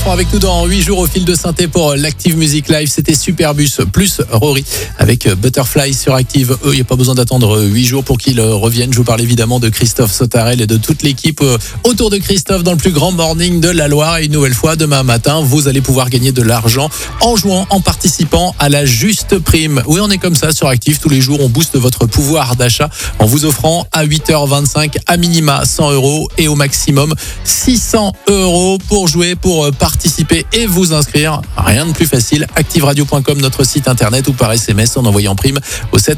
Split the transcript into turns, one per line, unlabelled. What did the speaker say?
Bertrand avec nous dans 8 jours au fil de synthé pour l'Active Music Live. C'était Superbus plus Rory avec Butterfly sur Active. Il n'y a pas besoin d'attendre 8 jours pour qu'ils reviennent. Je vous parle évidemment de Christophe Sautarel et de toute l'équipe autour de Christophe dans le plus grand morning de la Loire. Et une nouvelle fois, demain matin, vous allez pouvoir gagner de l'argent en jouant, en participant à la juste prime. Oui, on est comme ça sur Active. Tous les jours, on booste votre pouvoir d'achat en vous offrant à 8h25 à minima 100 € et au maximum 600 € pour jouer, pour participer et vous inscrire. Rien de plus facile. ActiveRadio.com, notre site internet, ou par SMS en envoyant prime au 7